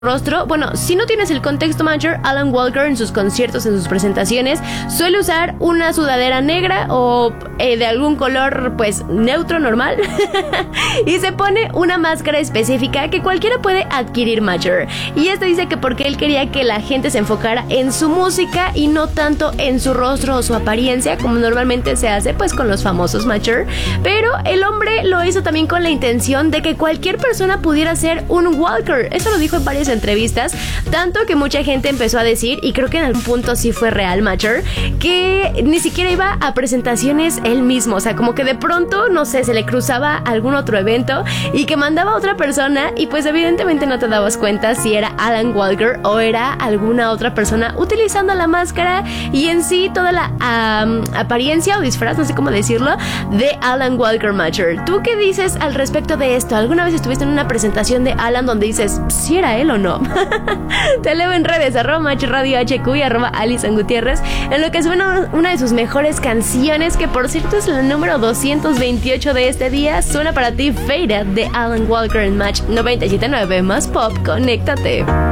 rostro. Bueno, si no tienes el contexto mayor, Alan Walker en sus conciertos, en sus presentaciones, suele usar una sudadera negra o de algún color pues neutro, normal y se pone una máscara específica que cualquiera puede adquirir, Macher. Y esto dice que porque él quería que la gente se enfocara en su música y no tanto en su rostro o su apariencia, como normalmente se hace pues con los famosos, Macher. Pero el hombre lo hizo también con la intención de que cualquier persona pudiera ser un Walker. Eso lo dijo en varias entrevistas, tanto que mucha gente empezó a decir, y creo que en algún punto sí fue real, Macher, que ni siquiera iba a presentaciones él mismo. O sea, como que de pronto, no sé, se le cruzaba algún otro evento y que mandaba a otra persona y pues evidentemente no te dabas cuenta si era Alan Walker o era alguna otra persona utilizando la máscara y en sí toda la apariencia o disfraz, no sé cómo decirlo, de Alan Walker, Macher. ¿Tú qué dices al respecto de esto? ¿Alguna vez estuviste en una presentación de Alan donde dices si era él o no? Te leo en redes, @MacherRadioHQ y @AllisonGutierrez, en lo que suena una de sus mejores canciones, que por cierto es la número 228 de este día. Suena para ti Faded de Alan Walker en Match 97.9 más pop. Conéctate.